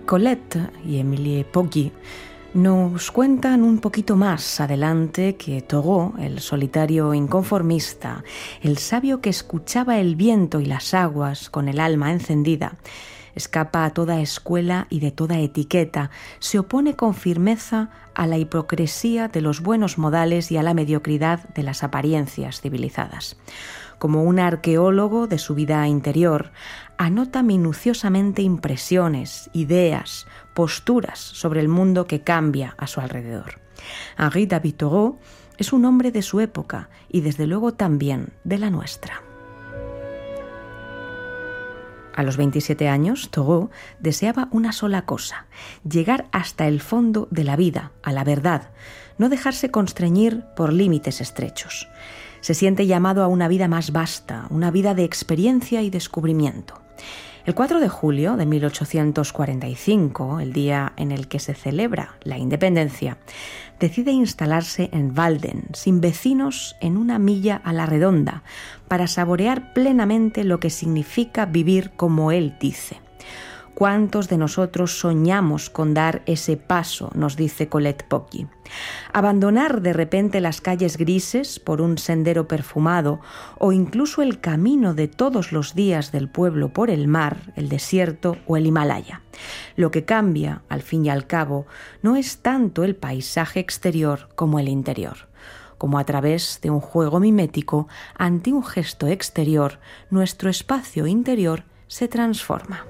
Colette y Emilie Poggi nos cuentan un poquito más adelante que Thoreau, el solitario inconformista, el sabio que escuchaba el viento y las aguas con el alma encendida, escapa a toda escuela y de toda etiqueta, se opone con firmeza a la hipocresía de los buenos modales y a la mediocridad de las apariencias civilizadas. Como un arqueólogo de su vida interior, anota minuciosamente impresiones, ideas, posturas sobre el mundo que cambia a su alrededor. Henri David Thoreau es un hombre de su época y desde luego también de la nuestra. A los 27 años, Thoreau deseaba una sola cosa: llegar hasta el fondo de la vida, a la verdad, no dejarse constreñir por límites estrechos. Se siente llamado a una vida más vasta, una vida de experiencia y descubrimiento. El 4 de julio de 1845, el día en el que se celebra la independencia, decide instalarse en Walden, sin vecinos, en una milla a la redonda, para saborear plenamente lo que significa vivir como él dice. ¿Cuántos de nosotros soñamos con dar ese paso?, nos dice Colette Poggi. Abandonar de repente las calles grises por un sendero perfumado o incluso el camino de todos los días del pueblo por el mar, el desierto o el Himalaya. Lo que cambia, al fin y al cabo, no es tanto el paisaje exterior como el interior. Como a través de un juego mimético, ante un gesto exterior, nuestro espacio interior se transforma.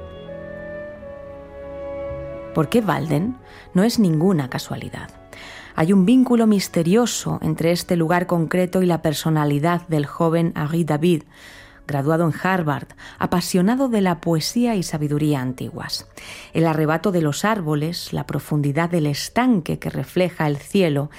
¿Por qué Walden? No es ninguna casualidad. Hay un vínculo misterioso entre este lugar concreto y la personalidad del joven Henri David, graduado en Harvard, apasionado de la poesía y sabiduría antiguas. El arrebato de los árboles, la profundidad del estanque que refleja el cielo,